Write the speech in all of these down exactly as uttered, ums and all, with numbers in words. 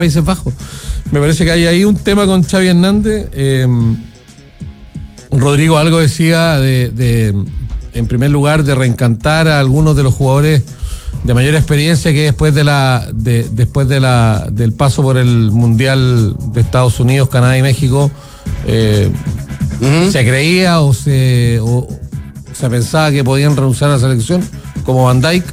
Países Bajos. Me parece que hay ahí un tema con Xavi Hernández. Eh, Rodrigo algo decía de, de, en primer lugar, de reencantar a algunos de los jugadores de mayor experiencia que después de la de, después de la del paso por el Mundial de Estados Unidos, Canadá y México, eh, uh-huh. se creía o se o se pensaba que podían renunciar a la selección, como Van Dijk.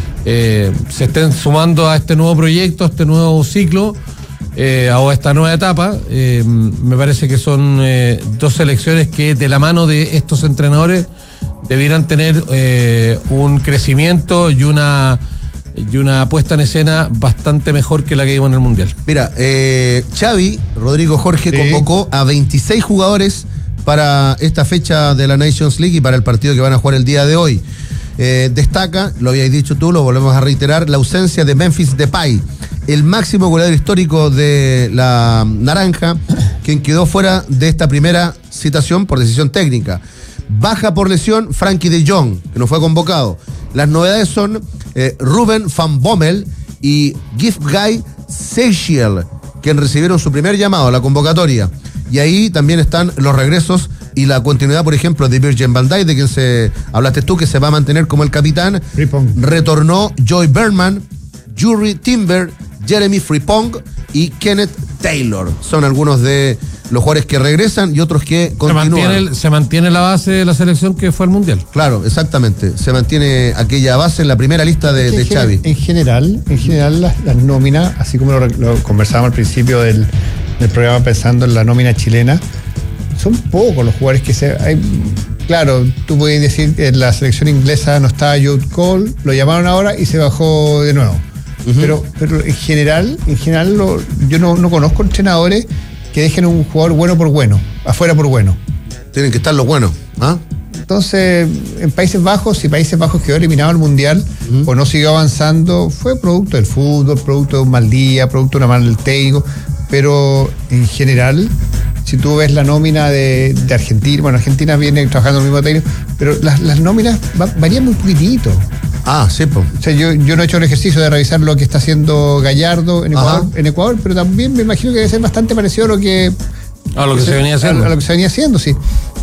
Eh, se estén sumando a este nuevo proyecto, a este nuevo ciclo, eh, o a esta nueva etapa. Eh, me parece que son eh, dos selecciones que de la mano de estos entrenadores debieran tener eh, un crecimiento y una y una puesta en escena bastante mejor que la que vimos en el Mundial. Mira, eh, Xavi, Rodrigo Jorge, sí. convocó a veintiséis jugadores para esta fecha de la Nations League y para el partido que van a jugar el día de hoy. Eh, destaca, lo habíais dicho tú, lo volvemos a reiterar, la ausencia de Memphis Depay, el máximo goleador histórico de la Naranja, quien quedó fuera de esta primera citación por decisión técnica. Baja por lesión Frankie de Jong, que no fue convocado. Las novedades son eh, Ruben van Bommel y Gift-Guy Seychelles, quien recibieron su primer llamado a la convocatoria. Y ahí también están los regresos y la continuidad, por ejemplo, de Virgil van Dijk, de quien se hablaste tú, que se va a mantener como el capitán. Frimpong. Retornó Joy Berman, Yuri Timber, Jeremy Frimpong y Kenneth Taylor. Son algunos de los jugadores que regresan y otros que continúan. Se mantiene, se mantiene la base de la selección que fue al Mundial. Claro, exactamente. Se mantiene aquella base en la primera lista de, de Xavi. En general, en general las, las nóminas, así como lo, lo conversábamos al principio del, del programa pensando en la nómina chilena, son pocos los jugadores que se... Hay, claro, tú puedes decir que en la selección inglesa no estaba Jude Cole, lo llamaron ahora y se bajó de nuevo. Uh-huh. Pero, pero en general, en general lo, yo no, no conozco entrenadores que dejen un jugador bueno por bueno, afuera por bueno. Tienen que estar los buenos, ¿ah? Entonces, en Países Bajos, si Países Bajos quedó eliminado al Mundial uh-huh. o no siguió avanzando, fue producto del fútbol, producto de un mal día, producto de una mal técnico, pero en general, si tú ves la nómina de, de Argentina, bueno, Argentina viene trabajando el mismo técnico, pero las, las nóminas va, varían muy poquitito. Ah, sí, pues. O sea, yo, yo no he hecho el ejercicio de revisar lo que está haciendo Gallardo en Ecuador, en Ecuador, pero también me imagino que debe ser bastante parecido a lo que... A lo que, que se, se venía haciendo. A, a lo que se venía haciendo, sí.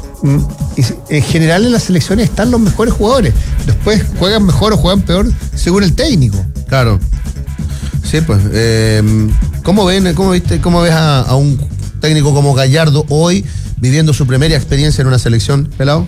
Y en general en las selecciones están los mejores jugadores. Después juegan mejor o juegan peor según el técnico. Claro. Sí, pues. Eh, ¿Cómo ven, cómo viste, cómo ves a, a un técnico como Gallardo hoy viviendo su primera experiencia en una selección, pelado?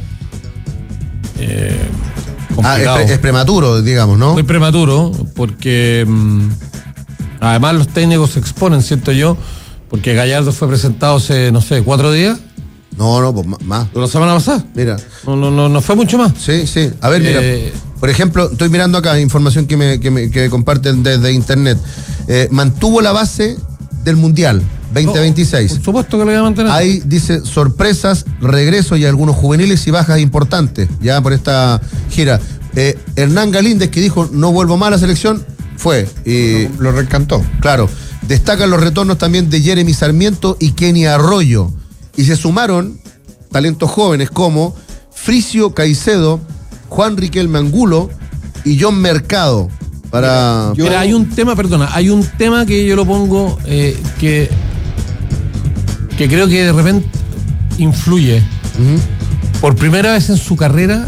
Eh... Ah, es, pre- es prematuro, digamos, ¿no? Muy prematuro, porque mmm, además los técnicos se exponen, siento yo, porque Gallardo fue presentado hace, no sé, cuatro días. No, no, pues más. ¿La semana pasada? Mira. No, no, no, no fue mucho más. Sí, sí. A ver, mira, eh, por ejemplo, estoy mirando acá información que me, que me, que me comparten desde internet. Eh, mantuvo la base del Mundial veinte veintiséis. Por supuesto que lo voy a mantener. Ahí dice sorpresas, regresos y algunos juveniles y bajas importantes ya por esta gira. Eh, Hernán Galíndez, que dijo no vuelvo más a la selección, fue. Y lo, lo recantó. Claro. Destacan los retornos también de Jeremy Sarmiento y Kenny Arroyo. Y se sumaron talentos jóvenes como Fricio Caicedo, Juan Riquelme Angulo y John Mercado. Para... Yo, Mira, hay un tema, perdona, hay un tema que yo lo pongo eh, que, que creo que de repente influye. Uh-huh. Por primera vez en su carrera,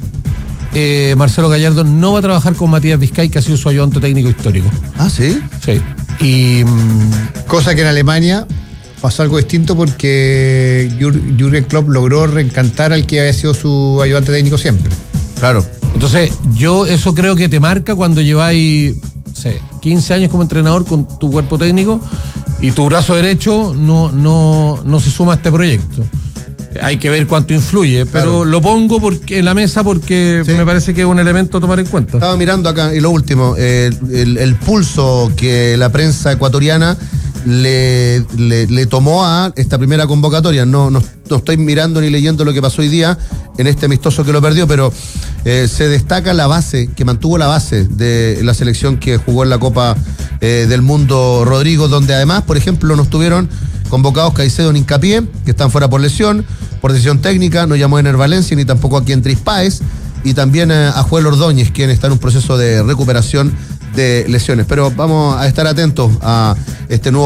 eh, Marcelo Gallardo no va a trabajar con Matías Vizcay, que ha sido su ayudante técnico histórico. Ah, ¿sí? Sí. Y, cosa que en Alemania pasó algo distinto porque Jürgen Klopp logró reencantar al que había sido su ayudante técnico siempre. Claro. Entonces, yo eso creo que te marca cuando lleváis, no sé, quince años como entrenador con tu cuerpo técnico y tu brazo derecho no, no, no se suma a este proyecto. Hay que ver cuánto influye, pero claro. Lo pongo porque en la mesa porque sí. Me parece que es un elemento a tomar en cuenta. Estaba mirando acá, y lo último, eh, el, el pulso que la prensa ecuatoriana le, le, le tomó a esta primera convocatoria. No, no, no estoy mirando ni leyendo lo que pasó hoy día en este amistoso que lo perdió, pero eh, se destaca la base, que mantuvo la base de la selección que jugó en la Copa eh, del Mundo, Rodrigo, donde además, por ejemplo, no estuvieron convocados Caicedo ni Hincapié, que están fuera por lesión, por decisión técnica, no llamó a Ener Valencia ni tampoco a Kientris Páez, y también a Joel Ordóñez, quien está en un proceso de recuperación de lesiones. Pero vamos a estar atentos a este nuevo